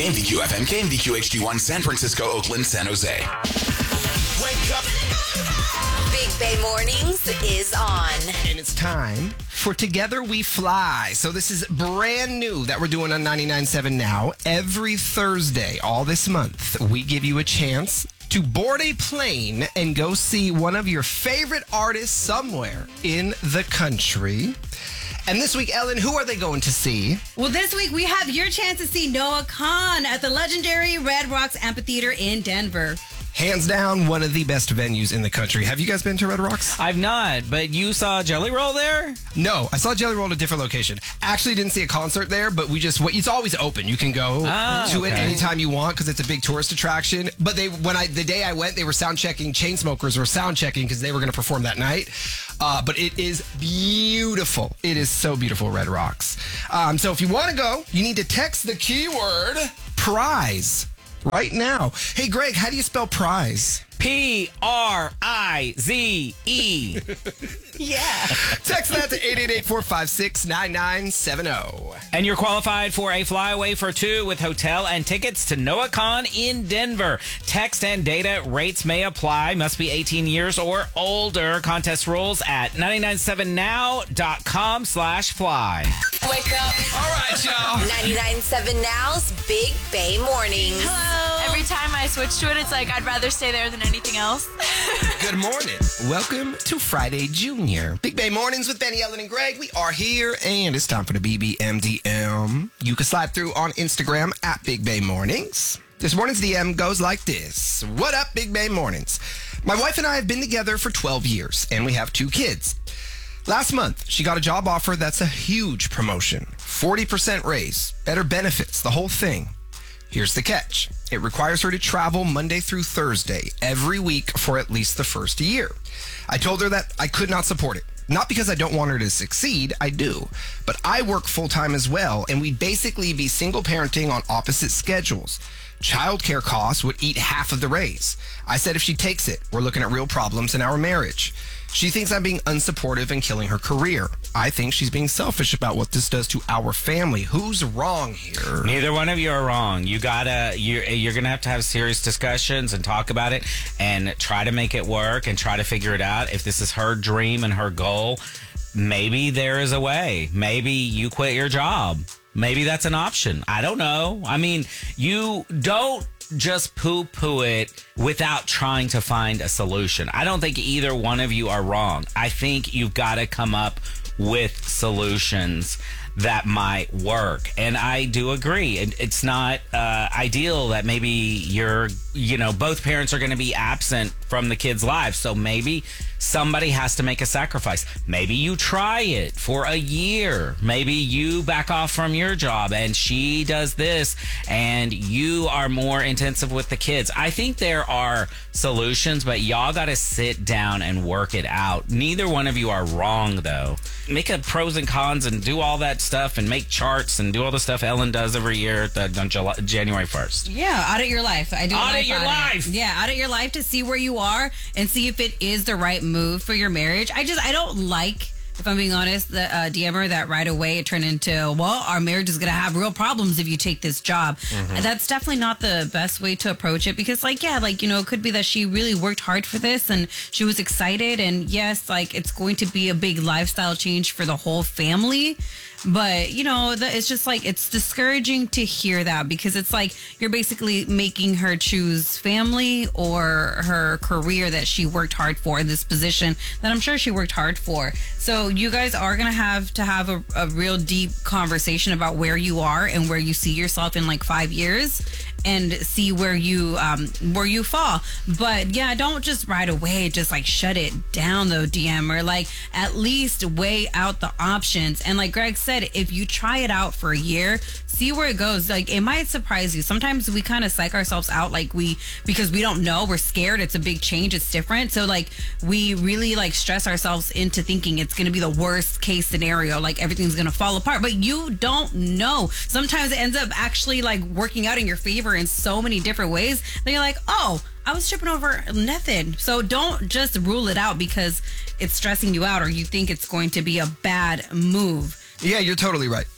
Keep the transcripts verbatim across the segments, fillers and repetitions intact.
K M V Q F M, K M V Q H D one, San Francisco, Oakland, San Jose. Wake up. Big Bay Mornings is on. And it's time for Together We Fly. So this is brand new that we're doing on ninety-nine point seven now. Every Thursday, all this month, we give you a chance to board a plane and go see one of your favorite artists somewhere in the country. And this week, Ellen, who are they going to see? Well, this week we have your chance to see Noah Kahan at the legendary Red Rocks Amphitheater in Denver. Hands down, one of the best venues in the country. Have you guys been to Red Rocks? I've not, but you saw Jelly Roll there? No, I saw Jelly Roll at a different location. Actually didn't see a concert there, but we just, it's always open. You can go Ah, to it okay. anytime you want because it's a big tourist attraction. But they, when I, the day I went, they were sound checking, Chainsmokers were sound checking because they were going to perform that night. Uh, but it is beautiful. It is so beautiful, Red Rocks. Um, so if you want to go, you need to text the keyword prize right now. Hey, Greg, how do you spell prize? P R I Z E. Yeah. Text that to eight eight eight, four five six, nine nine seven zero. And you're qualified for a flyaway for two with hotel and tickets to Noah Kahan in Denver. Text and data rates may apply. Must be eighteen years or older. Contest rules at nine nine seven now dot com slash fly. Wake up. All right, y'all. ninety-nine point seven Now's Big Bay Mornings. Hello. Every time I switch to it, it's like I'd rather stay there than anything else. Good morning. Welcome to Friday Junior. Big Bay Mornings with Benny, Ellen, and Greg. We are here, and it's time for the B B M D M. You can slide through on Instagram at Big Bay Mornings. This morning's D M goes like this. What up, Big Bay Mornings? My wife and I have been together for twelve years, and we have two kids. Last month, she got a job offer that's a huge promotion. forty percent raise, better benefits, the whole thing. Here's the catch. It requires her to travel Monday through Thursday every week for at least the first year. I told her that I could not support it. Not because I don't want her to succeed, I do. But I work full-time as well, and we'd basically be single parenting on opposite schedules. Childcare costs would eat half of the raise. I said if she takes it, we're looking at real problems in our marriage. She thinks I'm being unsupportive and killing her career. I think she's being selfish about what this does to our family. Who's wrong here? Neither one of you are wrong. You gotta, you're, you're gonna have to have serious discussions and talk about it and try to make it work and try to figure it out. If this is her dream and her goal, maybe there is a way. Maybe you quit your job. Maybe that's an option. I don't know. I mean, you don't just poo-poo it without trying to find a solution. I don't think either one of you are wrong. I think you've got to come up with solutions that might work. And I do agree. It, it's not uh, ideal that maybe you're, you know, both parents are going to be absent from the kids' lives. So maybe somebody has to make a sacrifice. Maybe you try it for a year. Maybe you back off from your job and she does this and you are more intensive with the kids. I think there are solutions, but y'all got to sit down and work it out. Neither one of you are wrong, though. Make a pros and cons and do all that stuff and make charts and do all the stuff Ellen does every year at the, on July, January first. Yeah, audit your life. I do a Audit life your audit. life. Yeah, audit your life to see where you are and see if it is the right move for your marriage. I just, I don't like, if I'm being honest, the uh, D M R that right away it turned into, well, our marriage is going to have real problems if you take this job. Mm-hmm. That's definitely not the best way to approach it because, like, yeah, like, you know, it could be that she really worked hard for this and she was excited. And yes, like, it's going to be a big lifestyle change for the whole family. But, you know, the, it's just like, it's discouraging to hear that because it's like you're basically making her choose family or her career that she worked hard for in this position that I'm sure she worked hard for. So you guys are going to have to have a, a real deep conversation about where you are and where you see yourself in like five years and see where you um where you fall. But yeah, don't just right away just like shut it down though, D M, or like at least weigh out the options. And like Greg said, if you try it out for a year, see where it goes. Like, it might surprise you. Sometimes we kind of psych ourselves out, like we, because we don't know, we're scared. It's a big change. It's different. So like we really like stress ourselves into thinking it's going to be the worst case scenario. Like everything's going to fall apart, but you don't know. Sometimes it ends up actually like working out in your favor in so many different ways. Then you're like, oh, I was tripping over nothing. So don't just rule it out because it's stressing you out or you think it's going to be a bad move. Yeah, you're totally right.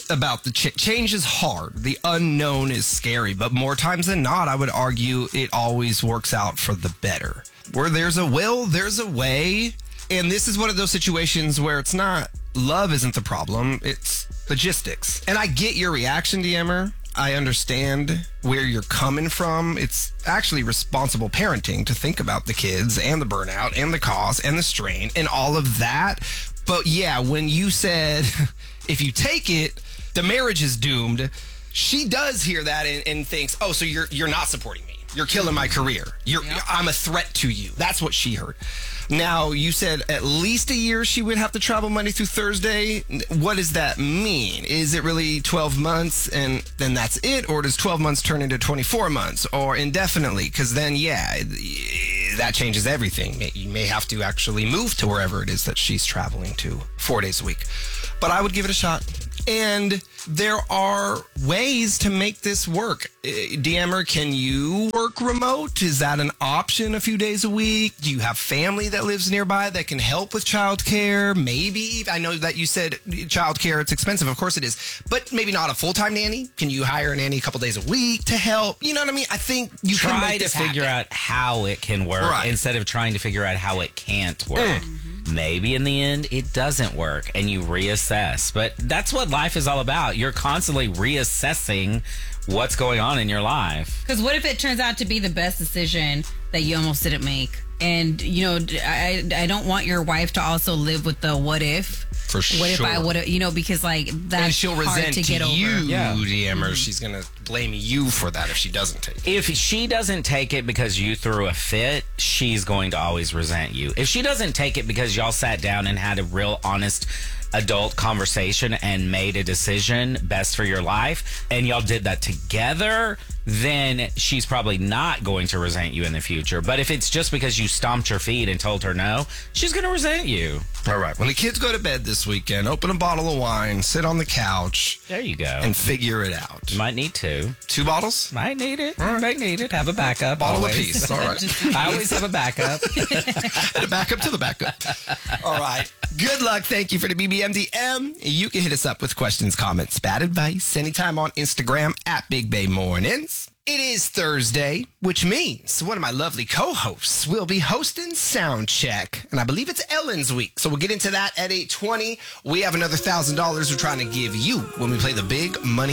about the ch- change is hard. The unknown is scary, but more times than not, I would argue it always works out for the better. Where there's a will, there's a way. And this is one of those situations where it's not love isn't the problem, it's logistics. And I get your reaction, D M-er. I understand where you're coming from. It's actually responsible parenting to think about the kids and the burnout and the cost and the strain and all of that. But yeah, when you said if you take it, the marriage is doomed, she does hear that and, and thinks, oh, so you're you're not supporting me. You're killing my career. You're, Yep. I'm a threat to you. That's what she heard. Now, you said at least a year she would have to travel Monday through Thursday. What does that mean? Is it really twelve months and then that's it? Or does twelve months turn into twenty-four months or indefinitely? Because then, yeah, that changes everything. You may have to actually move to wherever it is that she's traveling to four days a week. But I would give it a shot. And there are ways to make this work. Uh, D M-er, can you work remote? Is that an option a few days a week? Do you have family that lives nearby that can help with childcare? Maybe. I know that you said childcare, it's expensive. Of course it is. But maybe not a full-time nanny. Can you hire a nanny a couple days a week to help? You know what I mean? I think you can Try make to this figure happen. out how it can work Right. instead of trying to figure out how it can't work. Mm. Maybe in the end it doesn't work and you reassess. But that's what life is all about. You're constantly reassessing what's going on in your life. Because what if it turns out to be the best decision that you almost didn't make? And, you know, I, I don't want your wife to also live with the what if. For What if I sure. would have, you know, because like that's And she'll hard resent to get you, over. Yeah. D M-er. She's going to blame you for that if she doesn't take it. If she doesn't take it because you threw a fit, she's going to always resent you. If she doesn't take it because y'all sat down and had a real honest adult conversation and made a decision best for your life and y'all did that together, then she's probably not going to resent you in the future. But if it's just because you stomped your feet and told her no, she's going to resent you. All right. When the kids go to bed this weekend, open a bottle of wine, sit on the couch, There you go. and figure it out. Might need to. Two bottles? Might need it. Might need it. Have a backup. Bottle always. apiece. All right. I always have a backup. And a backup to the backup. All right. Good luck. Thank you for the B B M D M. You can hit us up with questions, comments, bad advice anytime on Instagram at Big Bay Mornings. It is Thursday, which means one of my lovely co-hosts will be hosting Soundcheck. And I believe it's Ellen's week. So we'll get into that at eight twenty. We have another one thousand dollars we're trying to give you when we play the big money